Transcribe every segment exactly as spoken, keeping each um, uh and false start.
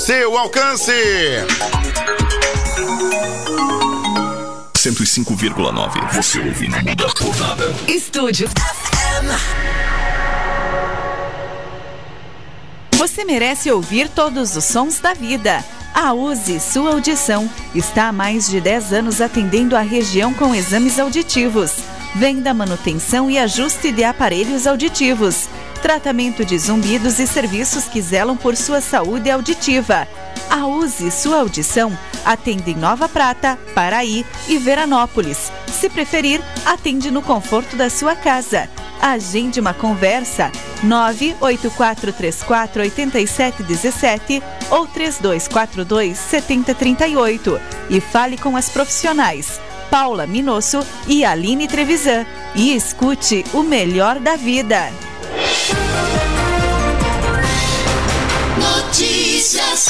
Seu alcance. cento e cinco vírgula nove. Você ouve, não muda por nada. Estúdio F M. Você merece ouvir todos os sons da vida. A Use Sua Audição está há mais de dez anos atendendo a região com exames auditivos, venda, manutenção e ajuste de aparelhos auditivos, tratamento de zumbidos e serviços que zelam por sua saúde auditiva. A Use Sua Audição atende em Nova Prata, Paraí e Veranópolis. Se preferir, atende no conforto da sua casa. Agende uma conversa nove oito quatro três quatro oito sete um sete ou três dois quatro dois sete zero três oito e fale com as profissionais Paula Minosso e Aline Trevisan e escute o melhor da vida. Notícias.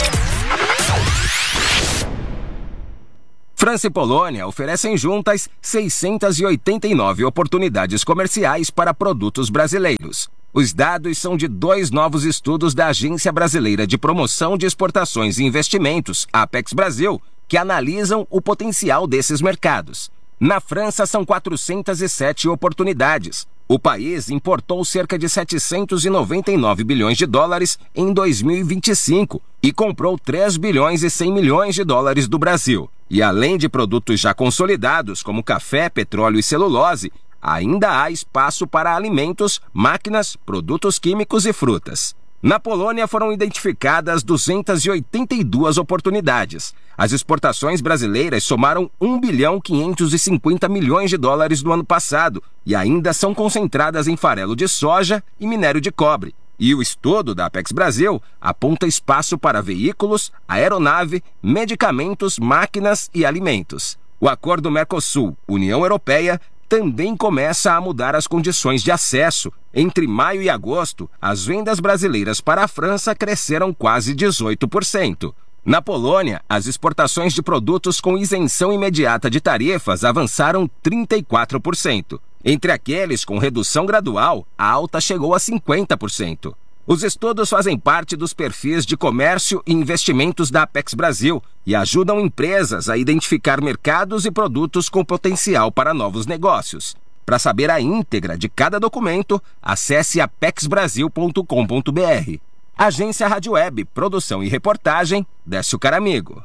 França e Polônia oferecem juntas seiscentas e oitenta e nove oportunidades comerciais para produtos brasileiros. Os dados são de dois novos estudos da Agência Brasileira de Promoção de Exportações e Investimentos, Apex Brasil, que analisam o potencial desses mercados. Na França, são quatrocentas e sete oportunidades. O país importou cerca de setecentos e noventa e nove bilhões de dólares em dois mil e vinte e cinco e comprou três bilhões e cem milhões de dólares do Brasil. E além de produtos já consolidados, como café, petróleo e celulose, ainda há espaço para alimentos, máquinas, produtos químicos e frutas. Na Polônia foram identificadas duzentas e oitenta e duas oportunidades. As exportações brasileiras somaram um bilhão quinhentos e cinquenta milhões de dólares no ano passado e ainda são concentradas em farelo de soja e minério de cobre. E o estudo da Apex Brasil aponta espaço para veículos, aeronave, medicamentos, máquinas e alimentos. O acordo Mercosul-União Europeia também começa a mudar as condições de acesso. Entre maio e agosto, as vendas brasileiras para a França cresceram quase dezoito por cento. Na Polônia, as exportações de produtos com isenção imediata de tarifas avançaram trinta e quatro por cento. Entre aqueles com redução gradual, a alta chegou a cinquenta por cento. Os estudos fazem parte dos perfis de comércio e investimentos da Apex Brasil e ajudam empresas a identificar mercados e produtos com potencial para novos negócios. Para saber a íntegra de cada documento, acesse apex brasil ponto com ponto b r. Agência Rádio Web, produção e reportagem, Décio Caramigo.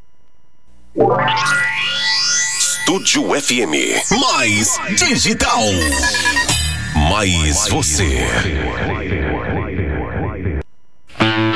Estúdio F M. Mais digital. Mais você.